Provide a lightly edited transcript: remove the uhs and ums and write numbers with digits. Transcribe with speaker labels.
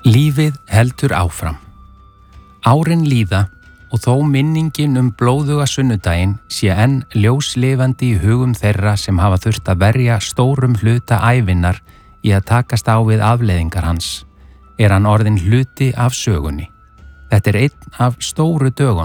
Speaker 1: Lífið heldur áfram. Árin líða og þó minningin blóðuga sunnudaginn sé enn ljóslifandi í hugum þeirra sem hafa þurft að verja stórum hluta ævinnar í að takast á við afleiðingar hans, hann orðinn hluti af sögunni. Þetta einn af stóru dögunum